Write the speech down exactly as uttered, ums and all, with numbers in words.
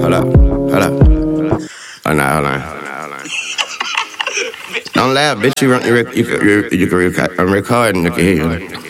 hold up, hold up. Oh, no, hold on. Don't laugh, bitch. You, run, you, rec- you, you, you can record. I'm recording. You can hear you.